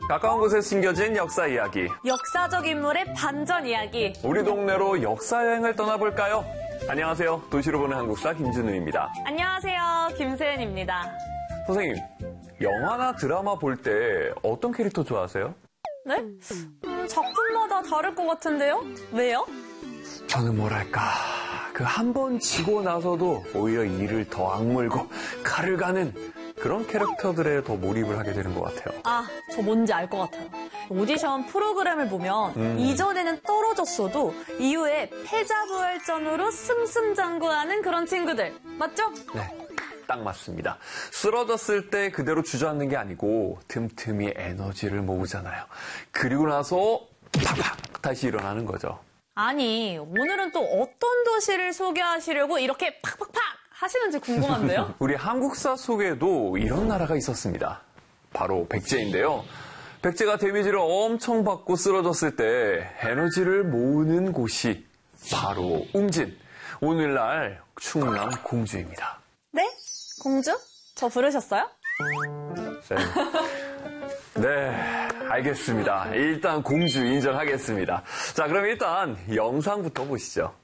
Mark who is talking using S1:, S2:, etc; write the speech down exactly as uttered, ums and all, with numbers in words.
S1: 가까운 곳에 숨겨진 역사 이야기.
S2: 역사적 인물의 반전 이야기.
S1: 우리 동네로 역사 여행을 떠나볼까요? 안녕하세요. 도시로 보는 한국사 김준우입니다.
S2: 안녕하세요. 김세은입니다.
S1: 선생님, 영화나 드라마 볼 때 어떤 캐릭터 좋아하세요?
S2: 네? 음, 작품마다 다를 것 같은데요? 왜요?
S1: 저는 뭐랄까, 그 한 번 지고 나서도 오히려 이를 더 악물고 칼을 가는 그런 캐릭터들에 더 몰입을 하게 되는 것 같아요.
S2: 아, 저 뭔지 알 것 같아요. 오디션 프로그램을 보면 음. 이전에는 떨어졌어도 이후에 패자부활전으로 승승장구하는 그런 친구들. 맞죠?
S1: 네, 딱 맞습니다. 쓰러졌을 때 그대로 주저앉는 게 아니고 틈틈이 에너지를 모으잖아요. 그리고 나서 팍팍 다시 일어나는 거죠.
S2: 아니, 오늘은 또 어떤 도시를 소개하시려고 이렇게 팍팍팍 하시는지 궁금한데요?
S1: 우리 한국사 속에도 이런 나라가 있었습니다. 바로 백제인데요. 백제가 데미지를 엄청 받고 쓰러졌을 때 에너지를 모으는 곳이 바로 웅진, 오늘날 충남 공주입니다.
S2: 네? 공주? 저 부르셨어요?
S1: 네. 네, 알겠습니다. 일단 공주 인정하겠습니다. 자, 그럼 일단 영상부터 보시죠.